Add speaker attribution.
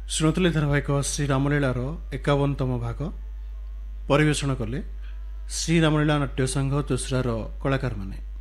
Speaker 1: ଶୁଣୁଥିଲେ ଧାରାବାହିକ ଶ୍ରୀରାମଲୀଳାର 51ତମ ଭାଗ ପରିବେଷଣ କଲେ ଶ୍ରୀରାମଲୀଳା ନାଟ୍ୟ ସଂଘ ଦୋସରାର କଳାକାରମାନେ।